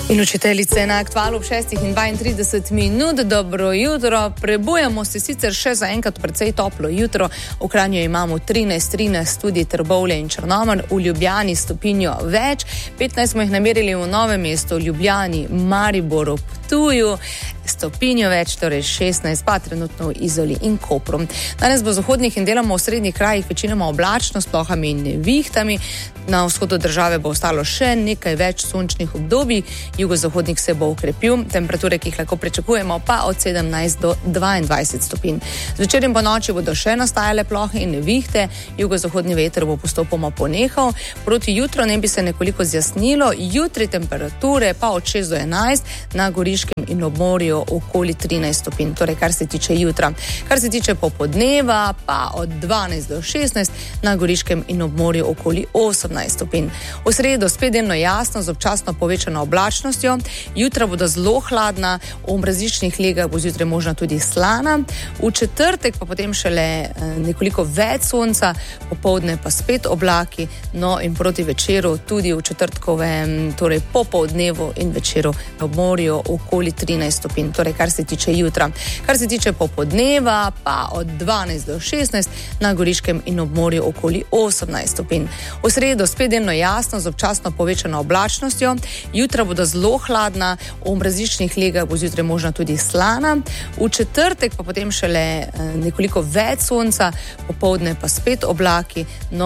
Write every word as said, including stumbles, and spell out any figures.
In učiteljice na Aktualu ob šestih in dvaintrideset minut. Dobro jutro. Prebujamo se sicer še zaenkrat precej toplo jutro. V Kranju imamo trinajst, trinajst, tudi Trbovlje in Črnomelj, v Ljubljani stopinjo več. petnajst smo jih namerili v Novem mestu, v Ljubljani, Mariboru, Ptuju, stopinjo več, torej šestnajst, pa trenutno v Izoli in Kopru. Danes bo v zahodnih in deloma v srednjih krajih večinoma oblačno, s plohami in nevihtami. Na vzhodu države bo ostalo še nekaj več sončnih obdobij, jugozahodnik se bo ukrepil, temperature, ki jih lahko pričakujemo, pa od sedemnajst do dvaindvajset stopinj. Zvečer in po noči bodo še nastajale plohe in nevihte, jugozahodni veter bo postopoma ponehal, proti jutro ne bi se nekoliko zjasnilo, jutri temperature pa od šest do enajst, na Goriškem in obmorju okoli trinajst stopinj, torej kar se tiče jutra. Kar se tiče popodneva, pa od dvanajst do šestnajst, na Goriškem in obmorju okoli osemnajst stopinj. V sredo spet delno jasno z občasno povečano oblačnostjo, jutra bodo zelo hladna, v različnih legah bo zjutraj možna tudi slana, v četrtek pa potem šele nekoliko več sonca, popoldne pa spet oblaki, no in proti večeru tudi v četrtkovem, torej popoldnevu in večeru na obmorju okoli trinajst stopinj, torej kar se tiče jutra. Kar se tiče popodneva, pa od dvanajst do šestnajst, na Goriškem in obmorju okoli osemnajst stopinj. V sredo spet delno jasno z občasno povečano oblačnostjo, jutra bodo zelo hladna, v različnih legah bo zjutraj možna tudi slana, v četrtek pa potem šele nekoliko več sonca, popoldne pa spet oblaki, no